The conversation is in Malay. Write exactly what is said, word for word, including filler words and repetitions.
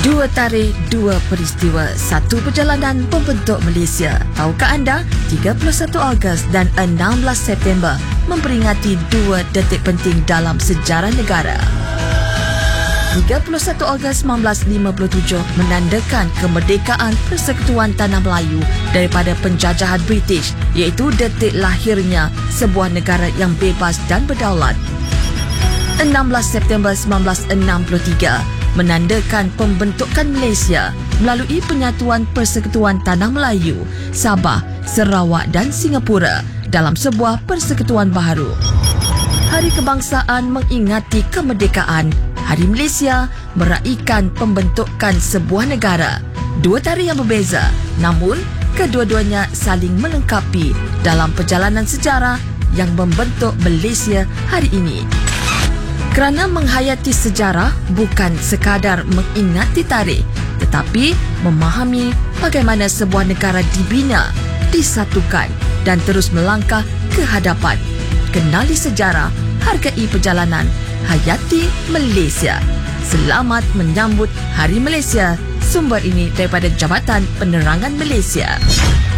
Dua tarikh, dua peristiwa, satu perjalanan pembentuk Malaysia. Tahukah anda, tiga puluh satu Ogos dan enam belas September memperingati dua detik penting dalam sejarah negara. tiga puluh satu Ogos seribu sembilan ratus lima puluh tujuh menandakan kemerdekaan Persekutuan Tanah Melayu daripada penjajahan British, iaitu detik lahirnya sebuah negara yang bebas dan berdaulat. enam belas September seribu sembilan ratus enam puluh tiga menandakan pembentukan Malaysia melalui penyatuan Persekutuan Tanah Melayu, Sabah, Sarawak dan Singapura dalam sebuah persekutuan baharu. Hari Kebangsaan mengingati kemerdekaan. Hari Malaysia meraihkan pembentukan sebuah negara. Dua tarikh yang berbeza, namun kedua-duanya saling melengkapi dalam perjalanan sejarah yang membentuk Malaysia hari ini. Kerana menghayati sejarah bukan sekadar mengingati tarikh, tetapi memahami bagaimana sebuah negara dibina, disatukan dan terus melangkah ke hadapan. Kenali sejarah, hargai perjalanan, hayati Malaysia. Selamat menyambut Hari Malaysia. Sumber ini daripada Jabatan Penerangan Malaysia.